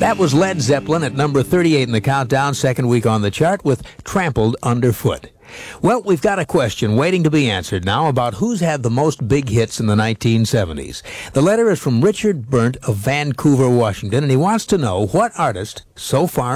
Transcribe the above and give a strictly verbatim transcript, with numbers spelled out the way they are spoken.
That was Led Zeppelin at number thirty-eight in the countdown, second week on the chart with Trampled Underfoot. Well, we've got a question waiting to be answered now about who's had the most big hits in the nineteen seventies. The letter is from Richard Burnt of Vancouver, Washington, and he wants to know what artist so far